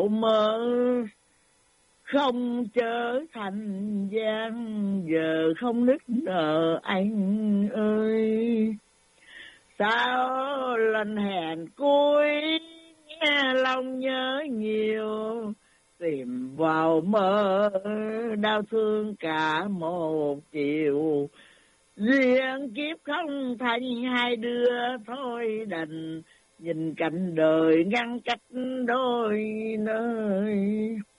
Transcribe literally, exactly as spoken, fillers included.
mơ không trở thành gian, giờ không nức nở anh ơi. Sao lần hẹn cuối nghe lòng nhớ nhiều, tìm vào mơ đau thương cả một chiều. Duyên kiếp không thành hai đứa, thôi đành nhìn cảnh đời ngăn cách đôi nơi.